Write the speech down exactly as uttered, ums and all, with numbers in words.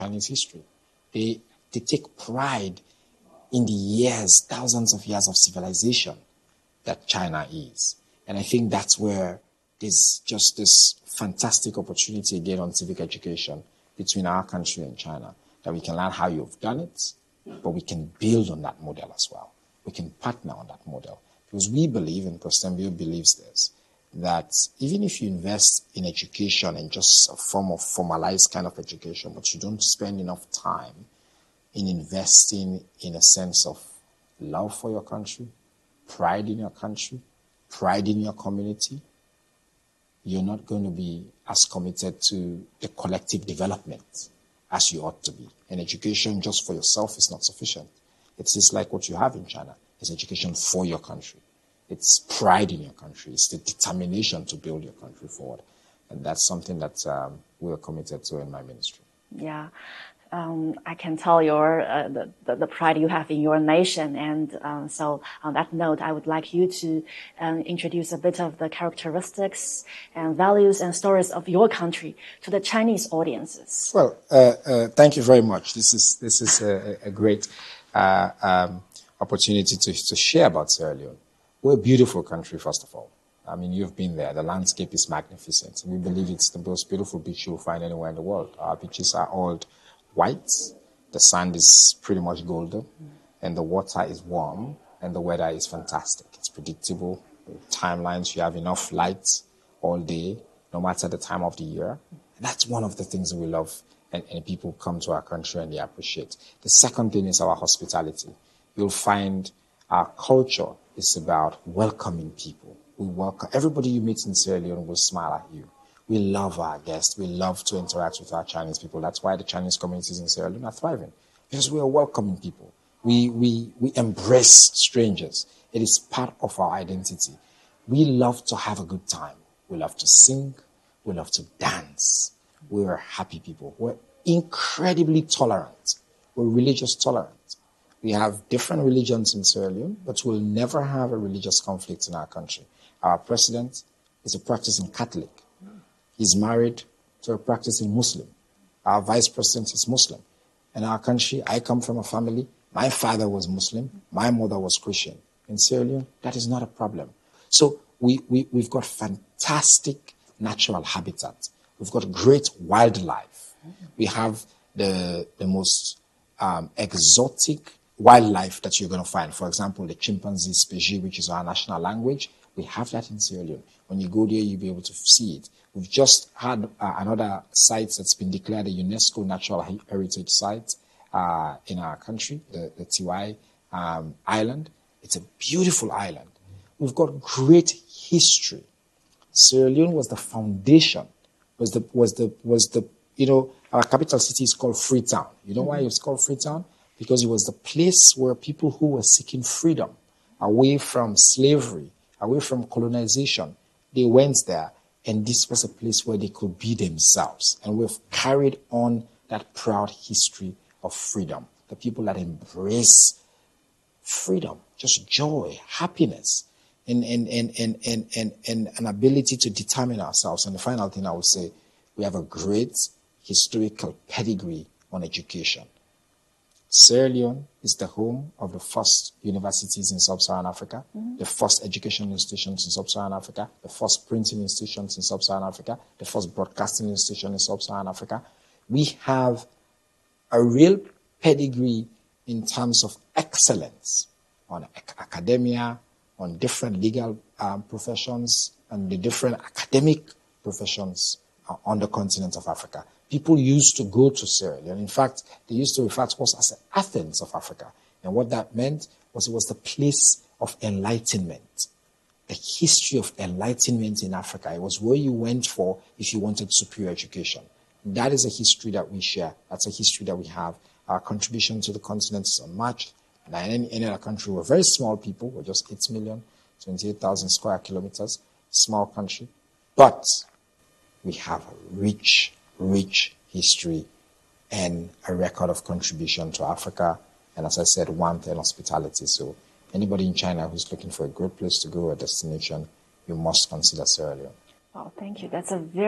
Chinese history. They, they take pride in the years, thousands of years of civilization that China is. And I think that's where there's just this fantastic opportunity again on civic education between our country and China, that we can learn how you've done it, but we can build on that model as well. We can partner on that model. Because we believe, and President Bill believes this, that even if you invest in education and just a form of formalized kind of education, but you don't spend enough time in investing in a sense of love for your country, pride in your country, pride in your community, you're not going to be as committed to the collective development as you ought to be. And education just for yourself is not sufficient. It's just like what you have in China. It's education for your country. It's pride in your country. It's the determination to build your country forward. And that's something that um, we're committed to in my ministry. Yeah. Um, I can tell your uh, the, the, the pride you have in your nation, and um, so on that note, I would like you to um, introduce a bit of the characteristics and values and stories of your country to the Chinese audiences. Well, uh, uh, thank you very much. This is this is a, a great uh, um, opportunity to to share about Sierra Leone. We're a beautiful country, first of all. I mean, you've been there. The landscape is magnificent. We believe it's the most beautiful beach you'll find anywhere in the world. Our beaches are all white, the sand is pretty much golden, and the water is warm, and the weather is fantastic. It's predictable. The timelines, you have enough light all day, no matter the time of the year. And that's one of the things that we love, and, and people come to our country and they appreciate. The second thing is our hospitality. You'll find our culture is about welcoming people. We welcome everybody you meet in Sierra Leone will smile at you. We love our guests. We love to interact with our Chinese people. That's why the Chinese communities in Sierra Leone are thriving, because we are welcoming people. We, we, we embrace strangers. It is part of our identity. We love to have a good time. We love to sing. We love to dance. We're happy people. We're incredibly tolerant. We're religious tolerant. We have different religions in Sierra Leone, but we'll never have a religious conflict in our country. Our president is a practicing Catholic. He's married to a practicing Muslim. Our vice president is Muslim. In our country, I come from a family. My father was Muslim. My mother was Christian. In Sierra Leone, that is not a problem. So we, we, we've got fantastic natural habitat. We've got great wildlife. We have the, the most um, exotic wildlife that you're going to find. For example, the chimpanzee species, which is our national language. We have that in Sierra Leone. When you go there, you'll be able to see it. We've just had uh, another site that's been declared a UNESCO Natural Heritage Site uh, in our country, the, the Tiwai um, Island. It's a beautiful island. We've got great history. Sierra Leone was the foundation, was the, was the, was the, you know, our capital city is called Freetown. You know mm-hmm. why it's called Freetown? Because it was the place where people who were seeking freedom away from slavery, away from colonization, they went there, and this was a place where they could be themselves. And we've carried on that proud history of freedom. The people that embrace freedom, just joy, happiness, and, and, and, and, and, and, and an ability to determine ourselves. And the final thing I would say, we have a great historical pedigree on education. Sierra Leone is the home of the first universities in sub-Saharan Africa, mm-hmm. the first educational institutions in sub-Saharan Africa, the first printing institutions in sub-Saharan Africa, the first broadcasting institution in sub-Saharan Africa. We have a real pedigree in terms of excellence on ac- academia, on different legal um, professions, and the different academic professions uh, on the continent of Africa. People used to go to Sierra Leone. In fact, they used to refer to us as the Athens of Africa. And what that meant was it was the place of enlightenment, the history of enlightenment in Africa. It was where you went for if you wanted superior education. And that is a history that we share. That's a history that we have. Our contribution to the continent is unmatched. And in any, any other country, we're very small people. We're just eight million, twenty-eight thousand square kilometers, small country. But we have a rich rich history and a record of contribution to Africa, and as I said, warmth and hospitality. So anybody in China who's looking for a great place to go, a destination, you must consider Sierra Leone. Well, thank you. That's a very